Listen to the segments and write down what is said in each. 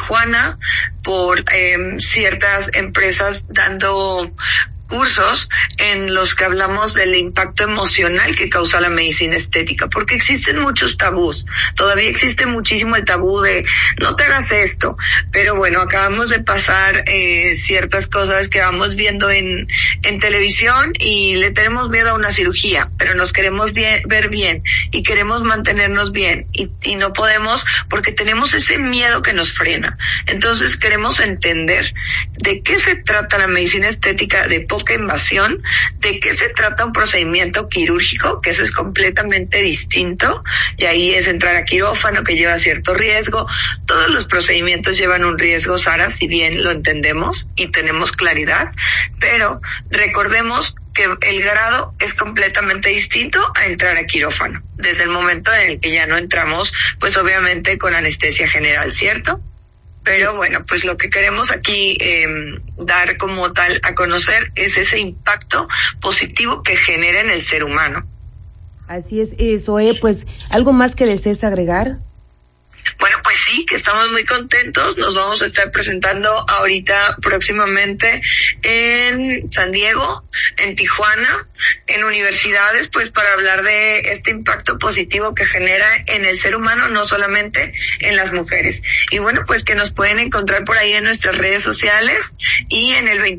Tijuana por ciertas empresas dando cursos en los que hablamos del impacto emocional que causa la medicina estética, porque existen muchos tabús, todavía existe muchísimo el tabú de no te hagas esto, pero bueno, acabamos de pasar ciertas cosas que vamos viendo en televisión y le tenemos miedo a una cirugía, pero nos queremos ver bien y queremos mantenernos bien y no podemos porque tenemos ese miedo que nos frena. Entonces queremos entender de qué se trata la medicina estética de poca invasión, de qué se trata un procedimiento quirúrgico, que eso es completamente distinto, y ahí es entrar a quirófano, que lleva cierto riesgo. Todos los procedimientos llevan un riesgo, Sara, si bien lo entendemos y tenemos claridad, pero recordemos que el grado es completamente distinto a entrar a quirófano, desde el momento en el que ya no entramos, pues obviamente con anestesia general, ¿cierto? Pero bueno, pues lo que queremos aquí dar como tal a conocer es ese impacto positivo que genera en el ser humano. Así es, Zoe, pues, ¿algo más que desees agregar? Bueno, pues sí, que estamos muy contentos. Nos vamos a estar presentando ahorita próximamente en San Diego, en Tijuana, en universidades, pues para hablar de este impacto positivo que genera en el ser humano, no solamente en las mujeres. Y bueno, pues que nos pueden encontrar por ahí en nuestras redes sociales y en el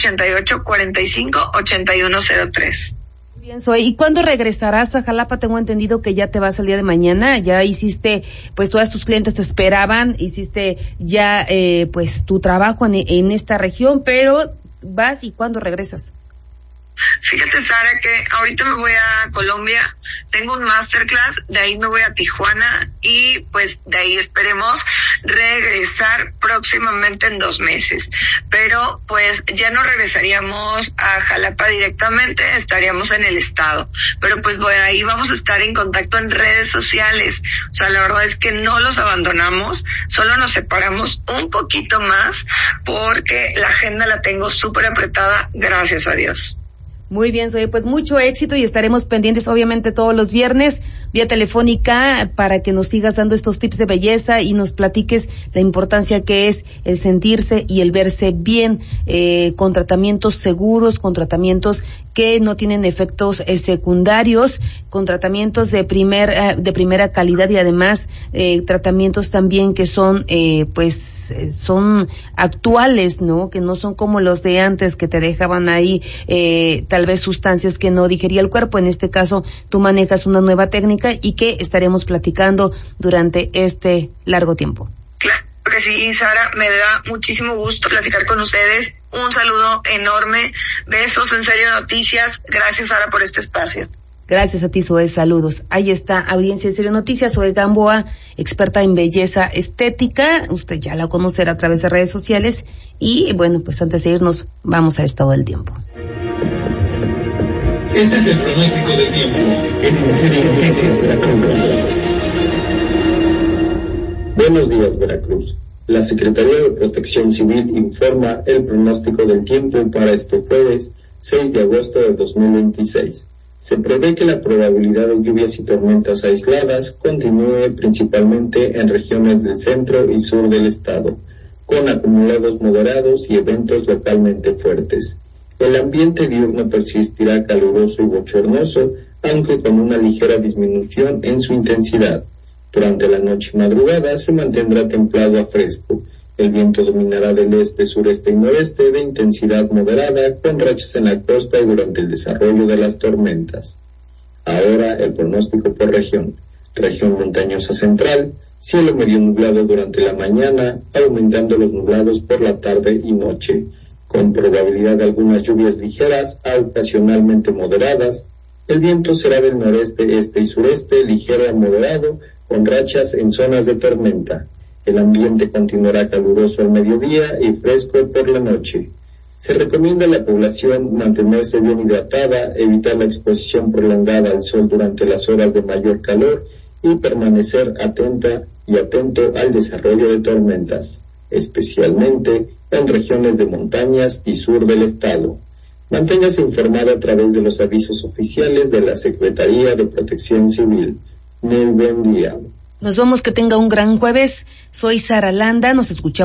2288-45-8103. Bien, Zoe, ¿y cuándo regresarás a Jalapa? Tengo entendido que ya te vas el día de mañana, ya hiciste, pues todas tus clientes te esperaban, hiciste ya, pues tu trabajo en esta región, pero vas y ¿cuándo regresas? Fíjate, Sara, que ahorita me voy a Colombia, tengo un masterclass, de ahí me voy a Tijuana y pues de ahí esperemos regresar próximamente en 2 meses. Pero pues ya no regresaríamos a Jalapa directamente, estaríamos en el estado. Pero pues bueno, ahí vamos a estar en contacto en redes sociales. O sea, la verdad es que no los abandonamos, solo nos separamos un poquito más porque la agenda la tengo súper apretada, gracias a Dios. Muy bien, Zoe, pues mucho éxito y estaremos pendientes obviamente todos los viernes vía telefónica para que nos sigas dando estos tips de belleza y nos platiques la importancia que es el sentirse y el verse bien, con tratamientos seguros, con tratamientos que no tienen efectos secundarios, con tratamientos de primera calidad y además tratamientos también que son son actuales, ¿no? Que no son como los de antes que te dejaban ahí tal vez sustancias que no digería el cuerpo. En este caso tú manejas una nueva técnica y que estaremos platicando durante este largo tiempo. Claro que sí, Sara, me da muchísimo gusto platicar con ustedes. Un saludo enorme, besos en Serio Noticias. Gracias, Sara, por este espacio. Gracias a ti, Zoe, saludos. Ahí está, audiencia de Serio Noticias, Zoe Gamboa, experta en belleza estética. Usted ya la conocerá a través de redes sociales. Y bueno, pues antes de irnos, vamos a estado del tiempo. Este es el pronóstico del tiempo en Serio Noticias Veracruz. Buenos días, Veracruz. La Secretaría de Protección Civil informa el pronóstico del tiempo para este jueves 6 de agosto de 2026. Se prevé que la probabilidad de lluvias y tormentas aisladas continúe principalmente en regiones del centro y sur del estado, con acumulados moderados y eventos localmente fuertes. El ambiente diurno persistirá caluroso y bochornoso, aunque con una ligera disminución en su intensidad. Durante la noche y madrugada se mantendrá templado a fresco. El viento dominará del este, sureste y noreste de intensidad moderada, con rachas en la costa y durante el desarrollo de las tormentas. Ahora el pronóstico por región. Región montañosa central, cielo medio nublado durante la mañana, aumentando los nublados por la tarde y noche, con probabilidad de algunas lluvias ligeras a ocasionalmente moderadas. El viento será del noreste, este y sureste, ligero a moderado, con rachas en zonas de tormenta. El ambiente continuará caluroso al mediodía y fresco por la noche. Se recomienda a la población mantenerse bien hidratada, evitar la exposición prolongada al sol durante las horas de mayor calor y permanecer atenta y atento al desarrollo de tormentas, especialmente en regiones de montañas y sur del estado. Manténgase informado a través de los avisos oficiales de la Secretaría de Protección Civil. Muy buen día. Nos vamos, que tenga un gran jueves. Soy Sara Landa, nos escuchamos